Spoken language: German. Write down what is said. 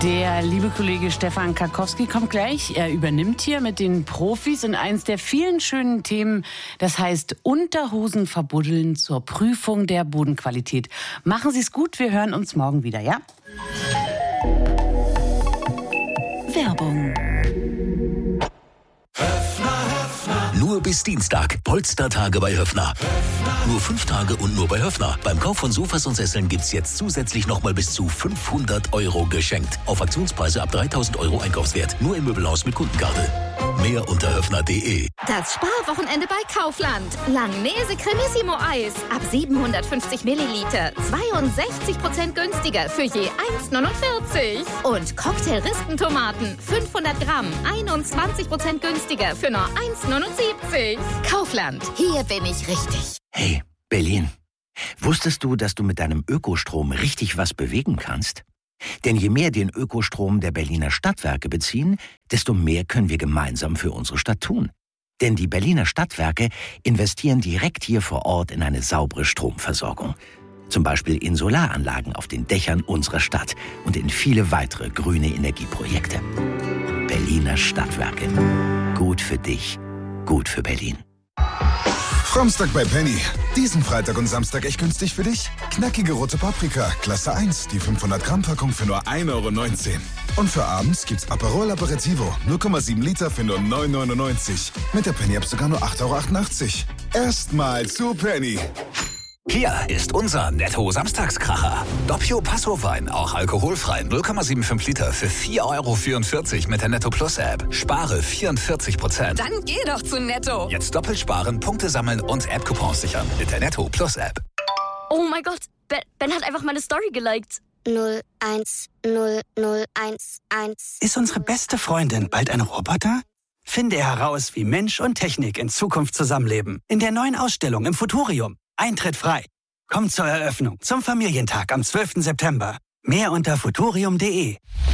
Der liebe Kollege Stefan Karkowski kommt gleich. Er übernimmt hier mit den Profis und eins der vielen schönen Themen, das heißt Unterhosen verbuddeln zur Prüfung der Bodenqualität. Machen Sie es gut, wir hören uns morgen wieder, ja? Werbung. Nur bis Dienstag. Polstertage bei Höffner. Nur 5 Tage und nur bei Höffner. Beim Kauf von Sofas und Sesseln gibt's jetzt zusätzlich nochmal bis zu 500 € geschenkt. Auf Aktionspreise ab 3.000 € Einkaufswert. Nur im Möbelhaus mit Kundenkarte. Mehr unter höffner.de. Das Sparwochenende bei Kaufland. Langnese Cremissimo Eis. Ab 750 Milliliter. 62% günstiger für je 1,49. Und Cocktail-Rispentomaten. 500 Gramm. 21% günstiger für nur 1,79. Kaufland. Hier bin ich richtig. Hey, Berlin. Wusstest du, dass du mit deinem Ökostrom richtig was bewegen kannst? Denn je mehr den Ökostrom der Berliner Stadtwerke beziehen, desto mehr können wir gemeinsam für unsere Stadt tun. Denn die Berliner Stadtwerke investieren direkt hier vor Ort in eine saubere Stromversorgung. Zum Beispiel in Solaranlagen auf den Dächern unserer Stadt und in viele weitere grüne Energieprojekte. Berliner Stadtwerke. Gut für dich, gut für Berlin. Framstag bei Penny. Diesen Freitag und Samstag echt günstig für dich? Knackige rote Paprika, Klasse 1, die 500-Gramm-Packung für nur 1,19 €. Und für abends gibt's Aperol Aperitivo, 0,7 Liter für nur 9,99 €. Mit der Penny-App sogar nur 8,88 €. Erstmal zu Penny. Hier ist unser Netto-Samstagskracher. Doppio Passo-Wein, auch alkoholfrei, 0,75 Liter für 4,44 € mit der Netto Plus App. Spare 44%. Dann geh doch zu Netto. Jetzt doppelt sparen, Punkte sammeln und App-Coupons sichern mit der Netto Plus App. Oh mein Gott, Ben hat einfach meine Story geliked. 0100111. Ist unsere beste Freundin bald ein Roboter? Finde heraus, wie Mensch und Technik in Zukunft zusammenleben. In der neuen Ausstellung im Futurium. Eintritt frei. Kommt zur Eröffnung zum Familientag am 12. September. Mehr unter futurium.de.